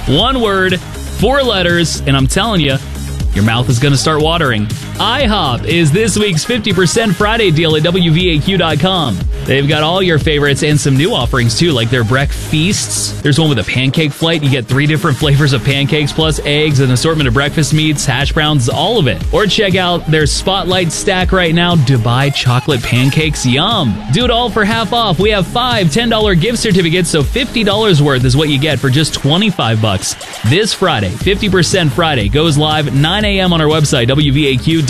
One word, 4 letters, and I'm telling you, your mouth is going to start watering. IHOP is this week's 50% Friday deal at WVAQ.com. They've got all your favorites and some new offerings too, like their breakfeasts. There's one with a pancake flight. You get 3 different flavors of pancakes plus eggs, an assortment of breakfast meats, hash browns, all of it. Or check out their Spotlight stack right now, Dubai chocolate pancakes. Yum! Do it all for half off. We have 5 $10 gift certificates, so $50 worth is what you get for just $25. This Friday, 50% Friday, goes live 9 a.m. on our website, WVAQ.com.